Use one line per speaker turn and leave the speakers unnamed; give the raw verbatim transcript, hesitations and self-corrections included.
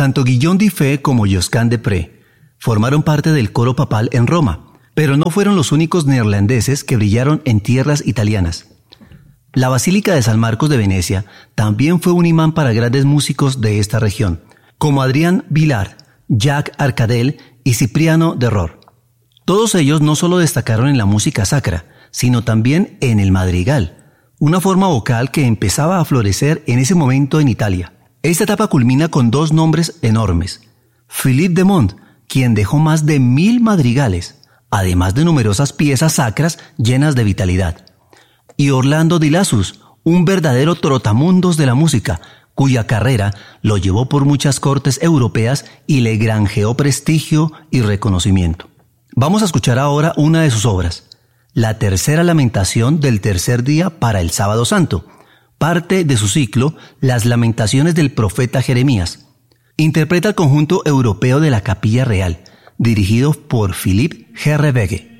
Tanto Guillaume Dufay como Josquin de Pré formaron parte del coro papal en Roma, pero no fueron los únicos neerlandeses que brillaron en tierras italianas. La Basílica de San Marcos de Venecia también fue un imán para grandes músicos de esta región, como Adrien Villard, Jacques Arcadel y Cipriano de Ror. Todos ellos no solo destacaron en la música sacra, sino también en el madrigal, una forma vocal que empezaba a florecer en ese momento en Italia. Esta etapa culmina con dos nombres enormes: Philippe de Mont, quien dejó más de mil madrigales, además de numerosas piezas sacras llenas de vitalidad, y Orlando di Lassus, un verdadero trotamundos de la música, cuya carrera lo llevó por muchas cortes europeas y le granjeó prestigio y reconocimiento. Vamos a escuchar ahora una de sus obras, la tercera lamentación del tercer día para el Sábado Santo, parte de su ciclo Las Lamentaciones del Profeta Jeremías. Interpreta el conjunto europeo de la Capilla Real, dirigido por Philippe Gerrevege.